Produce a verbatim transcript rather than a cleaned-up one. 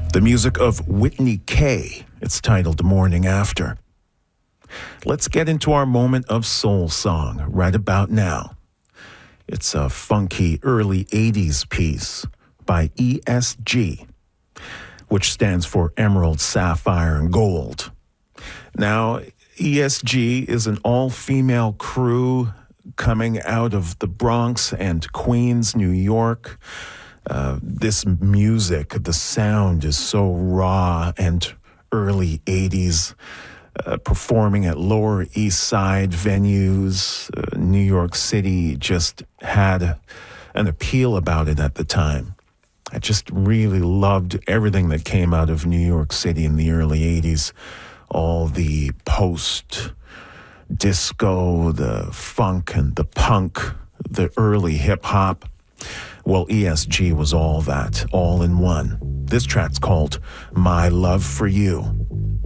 The music of Whitney Kay. It's titled Morning After. Let's get into our moment of soul song right about now. It's a funky early eighties piece by E S G, which stands for Emerald, Sapphire, and Gold. Now, E S G is an all-female crew coming out of the Bronx and Queens, New York. Uh, this music, the sound is so raw and early eighties, uh, performing at Lower East Side venues. Uh, New York City just had an appeal about it at the time. I just really loved everything that came out of New York City in the early eighties. All the post-disco, the funk and the punk, the early hip-hop. Well, E S G was all that, all in one. This track's called My Love for You.